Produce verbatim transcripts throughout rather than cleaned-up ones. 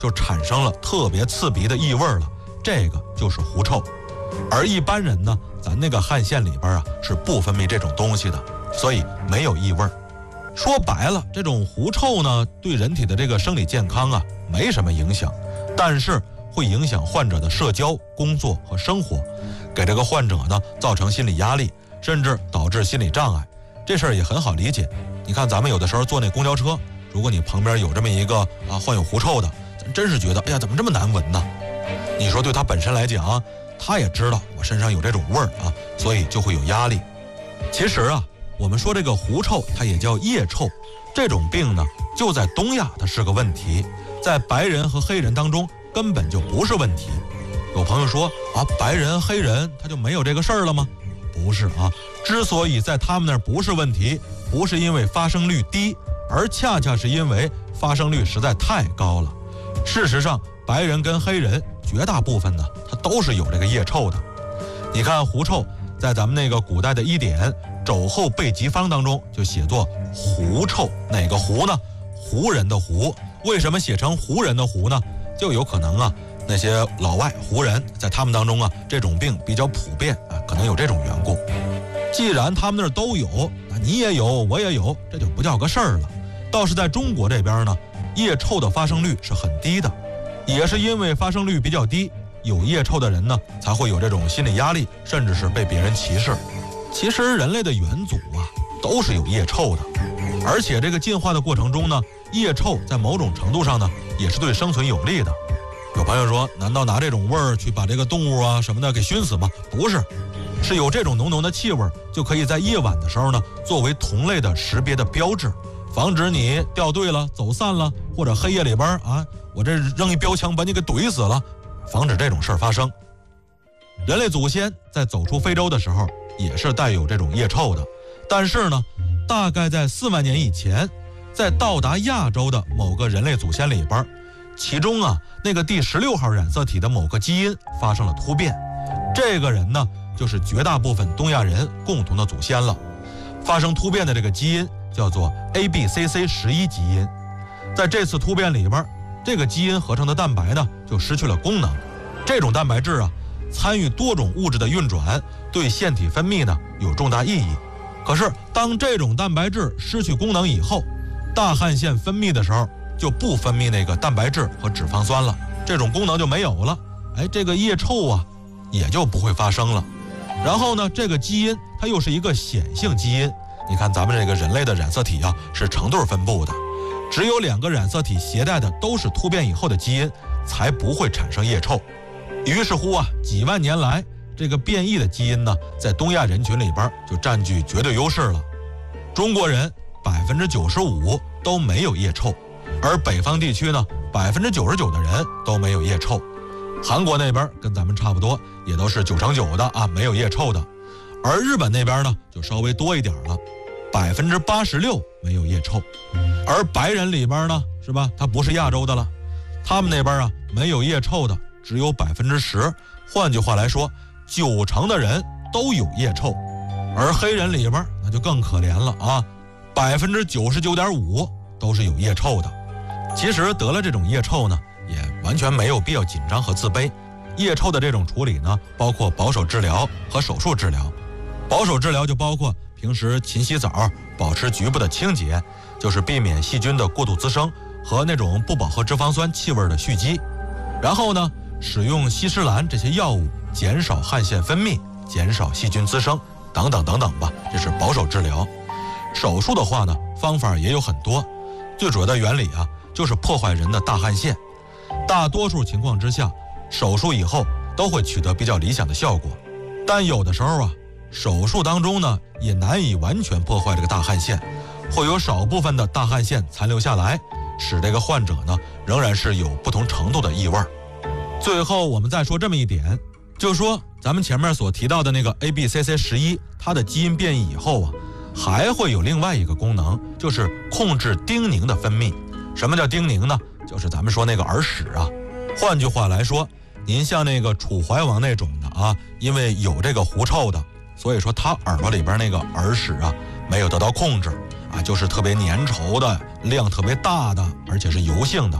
就产生了特别刺鼻的异味了，这个就是狐臭。而一般人呢，咱那个汗腺里边啊是不分泌这种东西的，所以没有异味。说白了，这种狐臭呢，对人体的这个生理健康啊没什么影响，但是会影响患者的社交、工作和生活，给这个患者呢造成心理压力，甚至导致心理障碍。这事儿也很好理解。你看咱们有的时候坐那公交车，如果你旁边有这么一个啊患有狐臭的，咱真是觉得哎呀怎么这么难闻呢？你说对他本身来讲，他也知道我身上有这种味儿啊，所以就会有压力。其实啊，我们说这个狐臭它也叫腋臭，这种病呢就在东亚它是个问题，在白人和黑人当中根本就不是问题。有朋友说啊，白人黑人他就没有这个事儿了吗？不是啊，之所以在他们那儿不是问题，不是因为发生率低，而恰恰是因为发生率实在太高了。事实上，白人跟黑人绝大部分呢，它都是有这个腋臭的。你看狐臭，在咱们那个古代的医典《肘后备急方》当中就写作狐臭，哪个狐呢？胡人的胡。为什么写成胡人的胡呢？就有可能啊，那些老外胡人在他们当中啊，这种病比较普遍啊，可能有这种缘故。既然他们那儿都有，那你也有，我也有，这就不叫个事儿了。倒是在中国这边呢，腋臭的发生率是很低的，也是因为发生率比较低，有腋臭的人呢才会有这种心理压力，甚至是被别人歧视。其实人类的元祖啊都是有腋臭的，而且这个进化的过程中呢，腋臭在某种程度上呢也是对生存有利的。有朋友说，难道拿这种味儿去把这个动物啊什么的给熏死吗？不是，是有这种浓浓的气味，就可以在夜晚的时候呢作为同类的识别的标志，防止你掉队了、走散了，或者黑夜里边啊我这扔一标枪把你给怼死了，防止这种事儿发生。人类祖先在走出非洲的时候也是带有这种腋臭的，但是呢大概在四万年以前，在到达亚洲的某个人类祖先里边，其中啊那个第十六号染色体的某个基因发生了突变，这个人呢就是绝大部分东亚人共同的祖先了。发生突变的这个基因叫做 A B C C 十一 基因，在这次突变里边，这个基因合成的蛋白呢就失去了功能。这种蛋白质啊参与多种物质的运转，对腺体分泌呢有重大意义。可是当这种蛋白质失去功能以后，大汗腺分泌的时候就不分泌那个蛋白质和脂肪酸了，这种功能就没有了，哎，这个腋臭啊也就不会发生了。然后呢，这个基因它又是一个显性基因，你看咱们这个人类的染色体啊是成对分布的，只有两个染色体携带的都是突变以后的基因，才不会产生腋臭。于是乎啊，几万年来这个变异的基因呢，在东亚人群里边就占据绝对优势了。中国人百分之九十五都没有腋臭，而北方地区呢，百分之九十九的人都没有腋臭。韩国那边跟咱们差不多，也都是九成九的啊，没有腋臭的。而日本那边呢，就稍微多一点了，百分之八十六没有腋臭。而白人里边呢，是吧？他不是亚洲的了，他们那边啊，没有腋臭的只有百分之十。换句话来说，九成的人都有腋臭。而黑人里边那就更可怜了啊，百分之九十九点五都是有腋臭的。其实得了这种腋臭呢，也完全没有必要紧张和自卑。腋臭的这种处理呢，包括保守治疗和手术治疗。保守治疗就包括平时勤洗澡，保持局部的清洁，就是避免细菌的过度滋生和那种不饱和脂肪酸气味的蓄积。然后呢，使用西施兰这些药物，减少汗腺分泌，减少细菌滋生等等等等吧，这是保守治疗。手术的话呢，方法也有很多，最主要的原理啊，就是破坏人的大汗腺。大多数情况之下，手术以后都会取得比较理想的效果，但有的时候啊，手术当中呢，也难以完全破坏这个大汗腺，会有少部分的大汗腺残留下来，使这个患者呢，仍然是有不同程度的异味。最后我们再说这么一点，就是说咱们前面所提到的那个 A B C C 十一，它的基因变异以后啊，还会有另外一个功能，就是控制丁宁的分泌。什么叫丁宁呢？就是咱们说那个耳屎啊。换句话来说，您像那个楚怀王那种的啊，因为有这个狐臭的，所以说他耳朵里边那个耳屎啊没有得到控制啊，就是特别粘稠的，量特别大的，而且是油性的。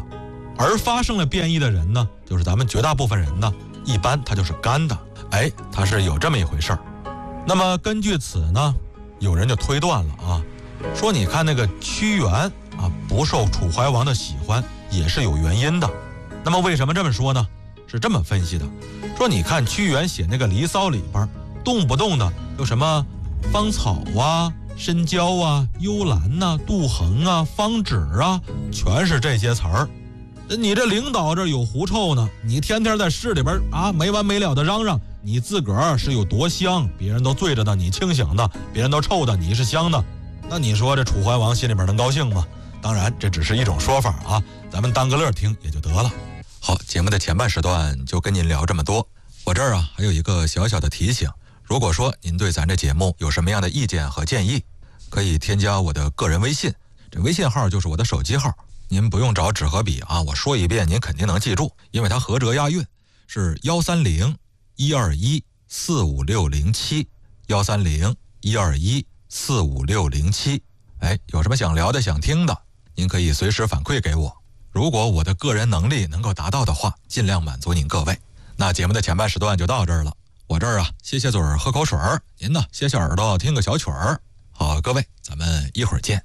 而发生了变异的人呢，就是咱们绝大部分人呢，一般它就是干的。哎，它是有这么一回事儿。那么根据此呢，有人就推断了啊，说你看那个屈原啊，不受楚怀王的喜欢也是有原因的。那么为什么这么说呢？是这么分析的，说你看屈原写那个《离骚》里边，动不动的有什么芳草啊、深郊啊、幽兰呐、啊、杜衡啊、方止啊，全是这些词儿。你这领导这有狐臭呢，你天天在市里边啊没完没了的嚷嚷你自个儿是有多香，别人都醉着的你清醒的，别人都臭的你是香的，那你说这楚怀王心里边能高兴吗？当然这只是一种说法啊，咱们当个乐听也就得了。好，节目的前半时段就跟您聊这么多。我这儿啊还有一个小小的提醒，如果说您对咱这节目有什么样的意见和建议，可以添加我的个人微信，这微信号就是我的手机号，您不用找纸和笔啊，我说一遍您肯定能记住，因为它合辙押韵，是幺三零一二一四五六零七，幺三零一二一四五六零七。哎，有什么想聊的、想听的，您可以随时反馈给我。如果我的个人能力能够达到的话，尽量满足您各位。那节目的前半时段就到这儿了，我这儿啊歇歇嘴儿，喝口水儿，您呢歇歇耳朵，听个小曲儿。好，各位，咱们一会儿见。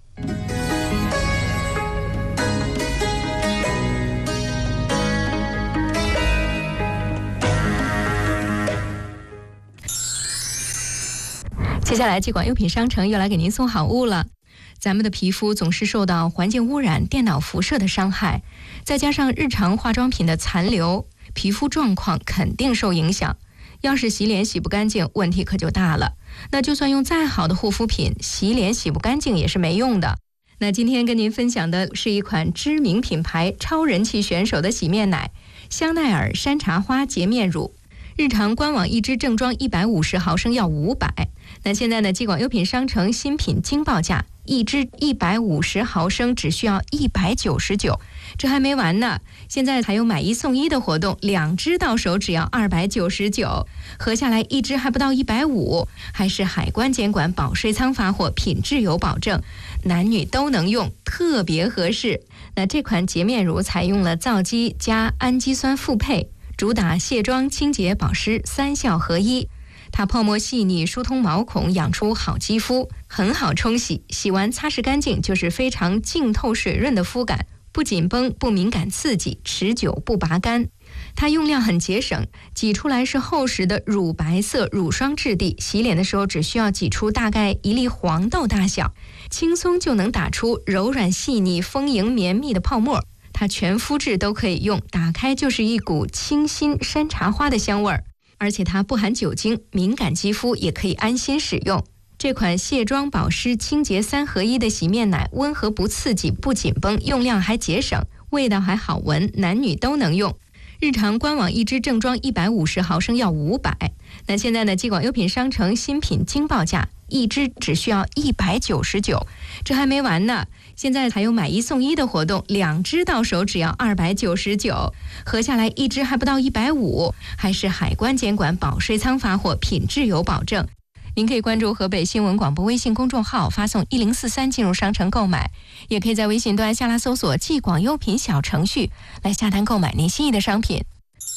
接下来接管优品商城又来给您送好物了。咱们的皮肤总是受到环境污染、电脑辐射的伤害，再加上日常化妆品的残留，皮肤状况肯定受影响。要是洗脸洗不干净，问题可就大了。那就算用再好的护肤品，洗脸洗不干净也是没用的。那今天跟您分享的是一款知名品牌超人气选手的洗面奶——香奈儿山茶花洁面乳。日常官网一支正装一百五十毫升要五百，那现在呢，继广优品商城新品惊报价，一支一百五十毫升只需要一百九十九。这还没完呢，现在还有买一送一的活动，两支到手只要二百九十九，合下来一支还不到一百五，还是海关监管保税仓发货，品质有保证，男女都能用，特别合适。那这款洁面乳采用了皂基加氨基酸复配，主打卸妆、清洁、保湿三效合一。它泡沫细腻，疏通毛孔，养出好肌肤，很好冲洗，洗完擦拭干净就是非常净透水润的肤感，不紧绷，不敏感刺激，持久不拔干。它用量很节省，挤出来是厚实的乳白色乳霜质地，洗脸的时候只需要挤出大概一粒黄豆大小，轻松就能打出柔软细腻、丰盈绵密的泡沫。它全肤质都可以用，打开就是一股清新山茶花的香味儿，而且它不含酒精，敏感肌肤也可以安心使用。这款卸妆保湿清洁三合一的洗面奶，温和不刺激，不紧绷，用量还节省，味道还好闻，男女都能用。日常官网一支正装一百五十毫升要五百，那现在呢，继广优品商城新品惊报价，一支只需要一百九十九。这还没完呢，现在还有买一送一的活动，两支到手只要二百九十九，合下来一支还不到一百五，还是海关监管保税仓发货，品质有保证。您可以关注河北新闻广播微信公众号，发送一零四三进入商城购买，也可以在微信端下拉搜索继广优品小程序来下单购买您心仪的商品。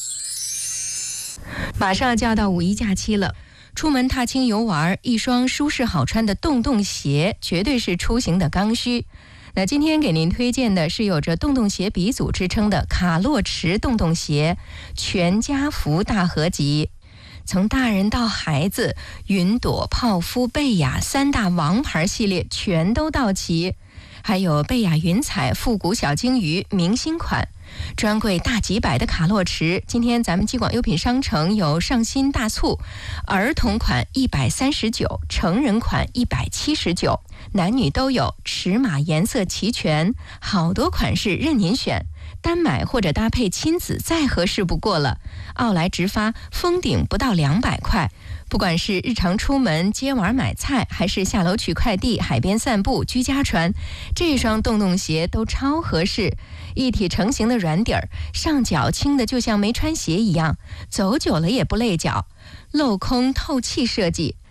马上就要到五一假期了，出门踏青游玩，一双舒适好穿的洞洞鞋绝对是出行的刚需。那今天给您推荐的是有着洞洞鞋鼻祖之称的卡洛驰洞洞鞋全家福大合集。从大人到孩子，云朵、泡芙、贝雅三大王牌系列全都到齐，还有贝雅云彩、复古小鲸鱼明星款。专柜大几百的卡洛驰，今天咱们继广优品商城有上新大促，儿童款一百三十九，成人款一百七十九，男女都有，尺码颜色齐全，好多款式任您选，单买或者搭配亲子再合适不过了。奥莱直发，封顶不到两百块。不管是日常出门接娃买菜，还是下楼取快递、海边散步、居家穿，这双洞洞鞋都超合适。一体成型的软底儿，上脚轻的就像没穿鞋一样，走久了也不累脚。镂空透气设计，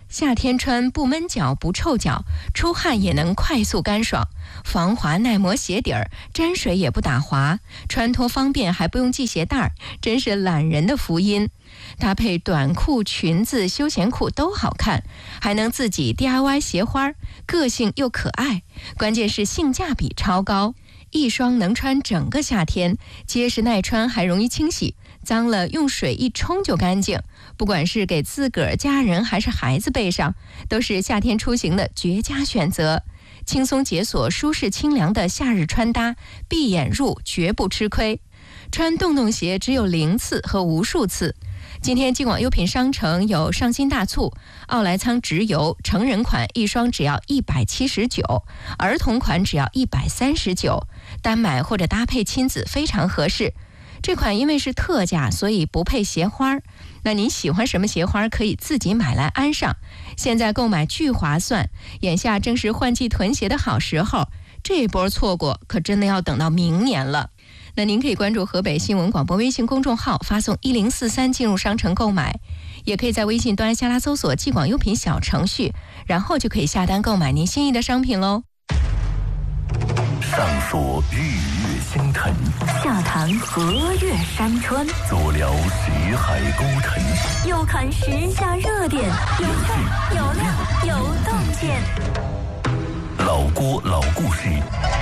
夏天穿不闷脚不臭脚，出汗也能快速干爽，防滑耐磨鞋底儿，沾水也不打滑，穿脱方便还不用系鞋带儿，真是懒人的福音。搭配短裤、裙子、休闲裤都好看，还能自己 D I Y 鞋花，个性又可爱，关键是性价比超高。一双能穿整个夏天，结实耐穿还容易清洗，脏了用水一冲就干净。不管是给自个儿、家人还是孩子背上，都是夏天出行的绝佳选择。轻松解锁、舒适清凉的夏日穿搭，闭眼入绝不吃亏。穿洞洞鞋只有零次和无数次。今天尽广优品商城有上新大促，奥莱仓直邮成人款一双只要一百七十九，儿童款只要一百三十九，单买或者搭配亲子非常合适。这款因为是特价，所以不配鞋花，那您喜欢什么鞋花可以自己买来安上，现在购买巨划算，眼下正是换季囤鞋的好时候，这波错过可真的要等到明年了。那您可以关注河北新闻广播微信公众号，发送一零四三进入商城购买，也可以在微信端下拉搜索既广优品小程序，然后就可以下单购买您心仪的商品喽。 上说日月星辰， 下谈河岳山川， 左聊识海沟沉， 右看时下热点，有趣有料有洞见。 老郭老故事。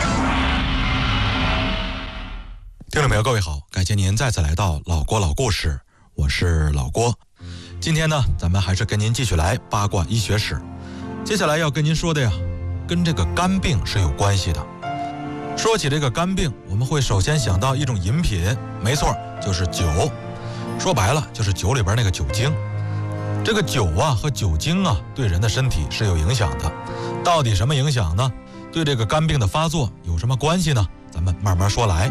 听众朋友各位好，感谢您再次来到老郭老故事，我是老郭。今天呢，咱们还是跟您继续来八卦医学史。接下来要跟您说的呀，跟这个肝病是有关系的。说起这个肝病，我们会首先想到一种饮品，没错，就是酒。说白了，就是酒里边那个酒精。这个酒啊和酒精啊，对人的身体是有影响的。到底什么影响呢？对这个肝病的发作有什么关系呢？咱们慢慢说来。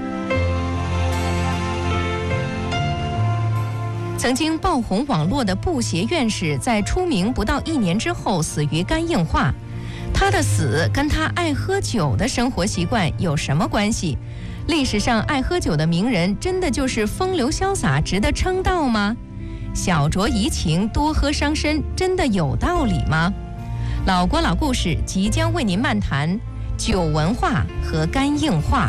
曾经爆红网络的布鞋院士，在出名不到一年之后死于肝硬化。他的死跟他爱喝酒的生活习惯有什么关系？历史上爱喝酒的名人真的就是风流潇洒，值得称道吗？小酌怡情，多喝伤身，真的有道理吗？老郭老故事即将为您漫谈酒文化和肝硬化。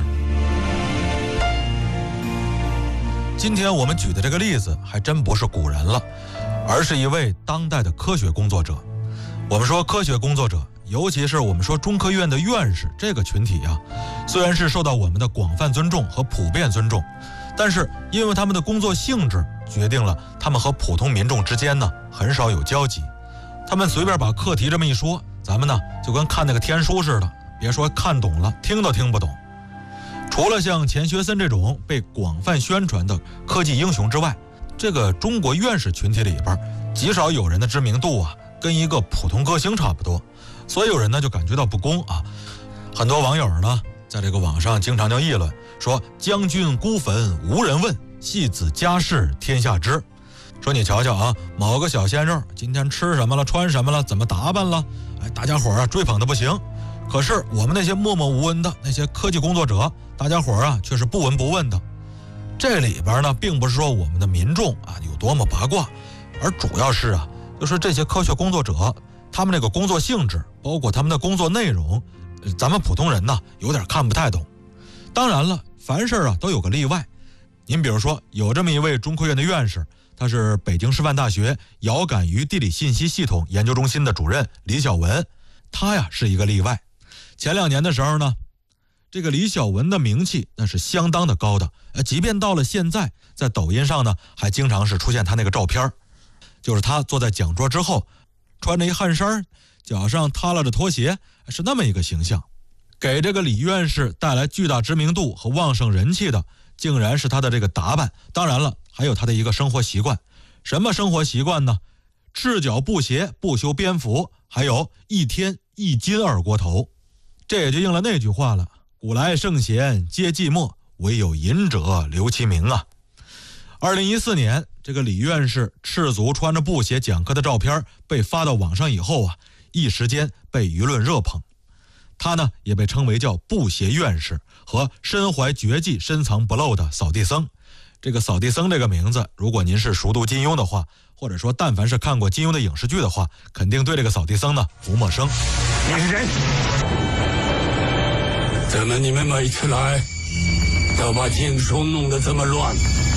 今天我们举的这个例子还真不是古人了，而是一位当代的科学工作者。我们说科学工作者，尤其是我们说中科院的院士这个群体啊，虽然是受到我们的广泛尊重和普遍尊重，但是因为他们的工作性质决定了他们和普通民众之间呢很少有交集。他们随便把课题这么一说，咱们呢就跟看那个天书似的，别说看懂了，听都听不懂。除了像钱学森这种被广泛宣传的科技英雄之外，这个中国院士群体里边极少有人的知名度啊跟一个普通歌星差不多，所以有人呢就感觉到不公啊。很多网友呢在这个网上经常就议论说，将军孤坟无人问，戏子家事天下知。说你瞧瞧啊，某个小鲜肉今天吃什么了，穿什么了，怎么打扮了，哎，大家伙啊追捧的不行。可是我们那些默默无闻的那些科技工作者，大家伙啊却是不闻不问的。这里边呢并不是说我们的民众啊有多么八卦，而主要是啊就是这些科学工作者他们这个工作性质，包括他们的工作内容，咱们普通人呢有点看不太懂。当然了，凡事啊都有个例外。您比如说有这么一位中科院的院士，他是北京师范大学遥感与地理信息系统研究中心的主任李小文，他呀是一个例外。前两年的时候呢，这个李小文的名气那是相当的高的，呃，即便到了现在，在抖音上呢，还经常是出现他那个照片，就是他坐在讲桌之后，穿着一汗衫，脚上踏拉着拖鞋，是那么一个形象。给这个李院士带来巨大知名度和旺盛人气的，竟然是他的这个打扮，当然了，还有他的一个生活习惯。什么生活习惯呢？赤脚布鞋，不修边幅，还有一天一斤二锅头。这也就应了那句话了，古来圣贤皆寂寞，唯有饮者留其名啊。二零一四年，这个李院士赤足穿着布鞋讲课的照片被发到网上以后啊，一时间被舆论热捧。他呢也被称为叫布鞋院士和身怀绝技深藏不露的扫地僧， 这个扫地僧这个名字，如果您是熟读金庸的话，或者说但凡是看过金庸的影视剧的话，肯定对这个扫地僧呢不陌生。 你是谁？怎么你们每次来都把经书弄得这么乱？